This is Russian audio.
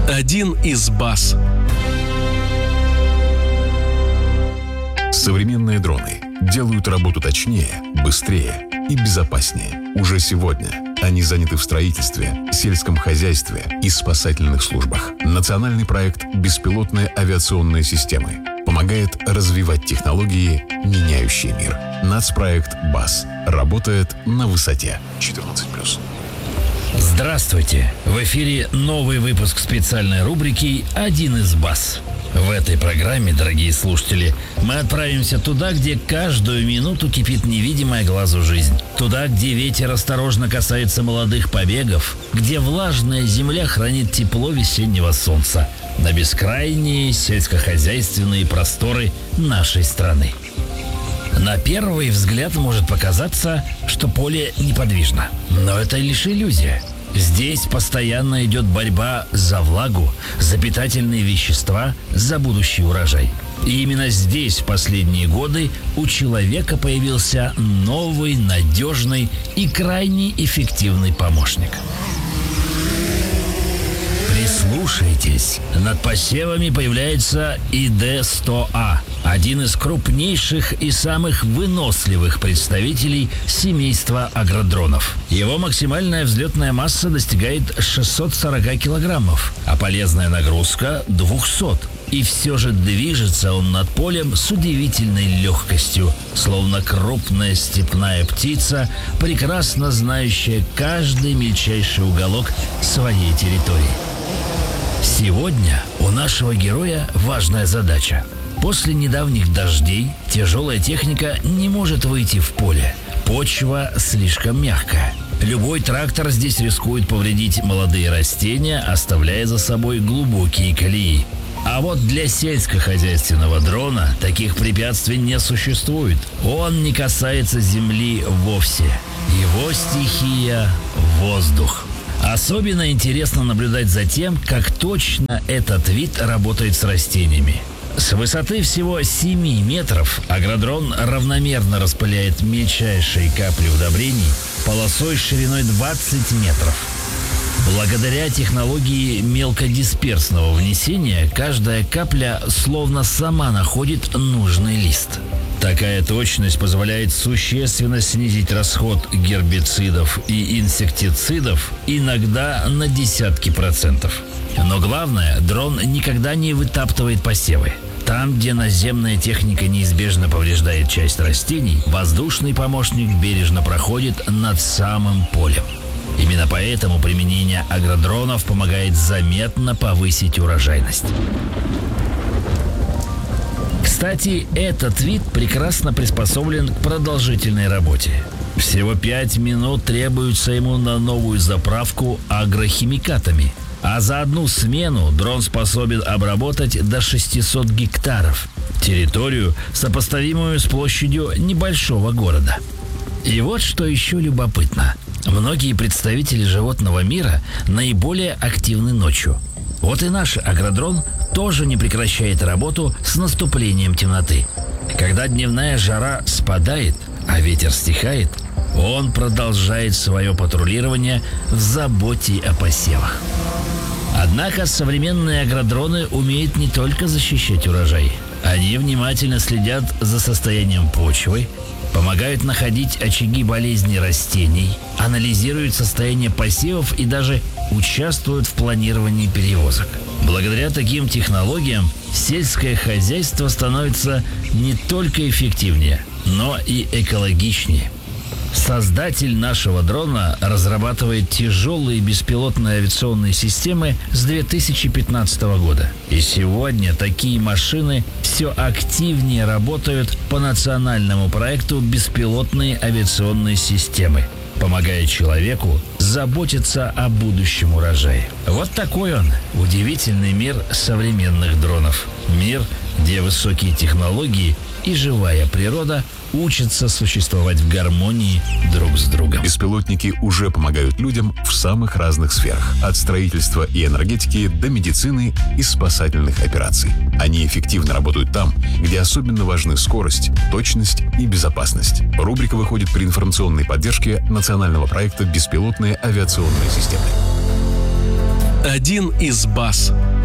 Один из баз. Современные дроны делают работу точнее, быстрее и безопаснее. Уже сегодня они заняты в строительстве, сельском хозяйстве и спасательных службах. Национальный проект «Беспилотные авиационные системы» помогает развивать технологии, меняющие мир. Нацпроект БАС работает на высоте 14+. Здравствуйте! В эфире новый выпуск специальной рубрики «Один из баз». В этой программе, дорогие слушатели, мы отправимся туда, где каждую минуту кипит невидимая глазу жизнь. Туда, где ветер осторожно касается молодых побегов, где влажная земля хранит тепло весеннего солнца. На бескрайние сельскохозяйственные просторы нашей страны. На первый взгляд может показаться, что поле неподвижно. Но это лишь иллюзия. Здесь постоянно идет борьба за влагу, за питательные вещества, за будущий урожай. И именно здесь в последние годы у человека появился новый, надежный и крайне эффективный помощник. Прислушайтесь, над посевами появляется ИД-100А, один из крупнейших и самых выносливых представителей семейства агродронов. Его максимальная взлетная масса достигает 640 килограммов, а полезная нагрузка – 200. И все же движется он над полем с удивительной легкостью, словно крупная степная птица, прекрасно знающая каждый мельчайший уголок своей территории. Сегодня у нашего героя важная задача. После недавних дождей тяжелая техника не может выйти в поле. Почва слишком мягкая. Любой трактор здесь рискует повредить молодые растения, оставляя за собой глубокие колеи. А вот для сельскохозяйственного дрона таких препятствий не существует. Он не касается земли вовсе. Его стихия – воздух. Особенно интересно наблюдать за тем, как точно этот вид работает с растениями. С высоты всего 7 метров агродрон равномерно распыляет мельчайшие капли удобрений полосой шириной 20 метров. Благодаря технологии мелкодисперсного внесения каждая капля словно сама находит нужный лист. Такая точность позволяет существенно снизить расход гербицидов и инсектицидов иногда на десятки процентов. Но главное, дрон никогда не вытаптывает посевы. Там, где наземная техника неизбежно повреждает часть растений, воздушный помощник бережно проходит над самым полем. Именно поэтому применение агродронов помогает заметно повысить урожайность. Кстати, этот вид прекрасно приспособлен к продолжительной работе. Всего 5 минут требуется ему на новую заправку агрохимикатами. А за одну смену дрон способен обработать до 600 гектаров. Территорию, сопоставимую с площадью небольшого города. И вот что еще любопытно. Многие представители животного мира наиболее активны ночью. Вот и наш агродрон тоже не прекращает работу с наступлением темноты. Когда дневная жара спадает, а ветер стихает, он продолжает свое патрулирование в заботе о посевах. Однако современные агродроны умеют не только защищать урожай. Они внимательно следят за состоянием почвы, помогают находить очаги болезней растений, анализируют состояние посевов и даже участвуют в планировании перевозок. Благодаря таким технологиям сельское хозяйство становится не только эффективнее, но и экологичнее. Создатель нашего дрона разрабатывает тяжелые беспилотные авиационные системы с 2015 года. И сегодня такие машины все активнее работают по национальному проекту «Беспилотные авиационные системы», помогая человеку заботиться о будущем урожае. Вот такой он, удивительный мир современных дронов. Мир, где высокие технологии и живая природа учатся существовать в гармонии друг с другом. Беспилотники уже помогают людям в самых разных сферах. От строительства и энергетики до медицины и спасательных операций. Они эффективно работают там, где особенно важны скорость, точность и безопасность. Рубрика выходит при информационной поддержке национального проекта «Беспилотные авиационные системы». один из баз.